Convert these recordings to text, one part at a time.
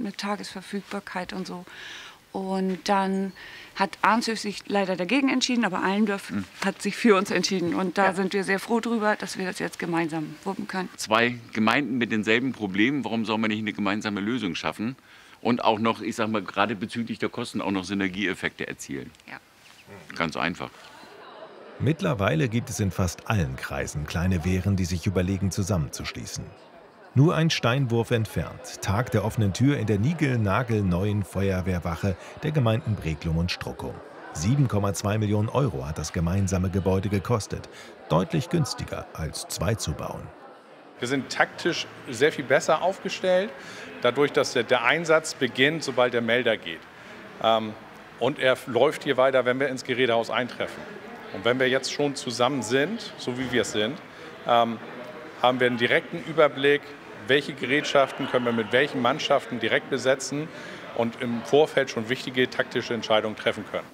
mit Tagesverfügbarkeit und so. Und dann hat Arnsöf sich leider dagegen entschieden, aber Allendorf hat sich für uns entschieden. Und da sind wir sehr froh drüber, dass wir das jetzt gemeinsam wuppen können. 2 Gemeinden mit denselben Problemen, warum soll man nicht eine gemeinsame Lösung schaffen? Und auch noch, ich sag mal, gerade bezüglich der Kosten auch noch Synergieeffekte erzielen. Ja. Ganz einfach. Mittlerweile gibt es in fast allen Kreisen kleine Wehren, die sich überlegen, zusammenzuschließen. Nur ein Steinwurf entfernt, Tag der offenen Tür in der niegelnagelneuen Feuerwehrwache der Gemeinden Breklum und Strugum. 7,2 Millionen Euro hat das gemeinsame Gebäude gekostet. Deutlich günstiger als 2 zu bauen. Wir sind taktisch sehr viel besser aufgestellt, dadurch, dass der Einsatz beginnt, sobald der Melder geht. Und er läuft hier weiter, wenn wir ins Gerätehaus eintreffen. Und wenn wir jetzt schon zusammen sind, so wie wir es sind, haben wir einen direkten Überblick, welche Gerätschaften können wir mit welchen Mannschaften direkt besetzen und im Vorfeld schon wichtige taktische Entscheidungen treffen können.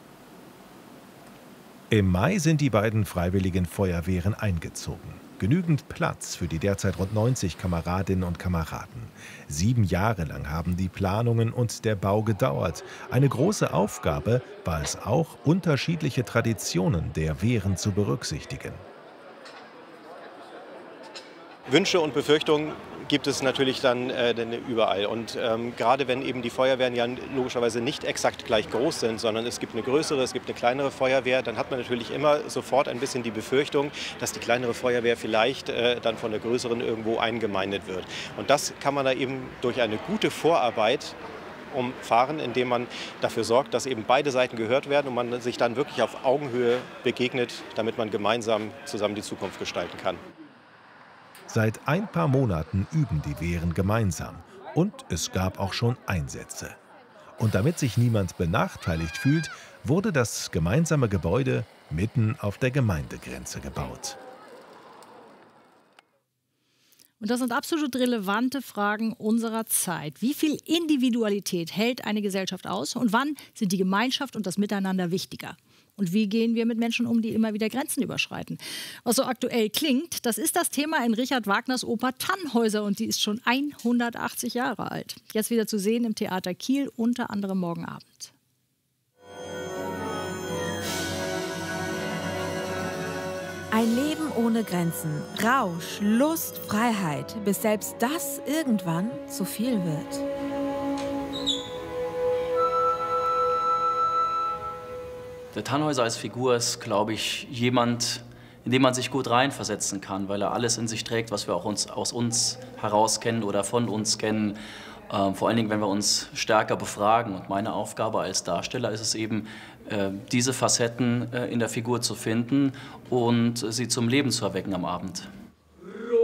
Im Mai sind die beiden freiwilligen Feuerwehren eingezogen. Genügend Platz für die derzeit rund 90 Kameradinnen und Kameraden. 7 Jahre lang haben die Planungen und der Bau gedauert. Eine große Aufgabe war es auch, unterschiedliche Traditionen der Wehren zu berücksichtigen. Wünsche und Befürchtungen gibt es natürlich dann überall. Und gerade wenn eben die Feuerwehren ja logischerweise nicht exakt gleich groß sind, sondern es gibt eine größere, es gibt eine kleinere Feuerwehr, dann hat man natürlich immer sofort ein bisschen die Befürchtung, dass die kleinere Feuerwehr vielleicht dann von der größeren irgendwo eingemeindet wird. Und das kann man da eben durch eine gute Vorarbeit umfahren, indem man dafür sorgt, dass eben beide Seiten gehört werden und man sich dann wirklich auf Augenhöhe begegnet, damit man gemeinsam zusammen die Zukunft gestalten kann. Seit ein paar Monaten üben die Wehren gemeinsam und es gab auch schon Einsätze. Und damit sich niemand benachteiligt fühlt, wurde das gemeinsame Gebäude mitten auf der Gemeindegrenze gebaut. Und das sind absolut relevante Fragen unserer Zeit. Wie viel Individualität hält eine Gesellschaft aus und wann sind die Gemeinschaft und das Miteinander wichtiger? Und wie gehen wir mit Menschen um, die immer wieder Grenzen überschreiten? Was so aktuell klingt, das ist das Thema in Richard Wagners Oper Tannhäuser und die ist schon 180 Jahre alt. Jetzt wieder zu sehen im Theater Kiel, unter anderem morgen Abend. Ein Leben ohne Grenzen, Rausch, Lust, Freiheit, bis selbst das irgendwann zu viel wird. Der Tannhäuser als Figur ist, glaube ich, jemand, in den man sich gut reinversetzen kann, weil er alles in sich trägt, was wir auch aus uns heraus kennen oder von uns kennen. Vor allen Dingen, wenn wir uns stärker befragen. Und meine Aufgabe als Darsteller ist es eben, diese Facetten in der Figur zu finden und sie zum Leben zu erwecken am Abend.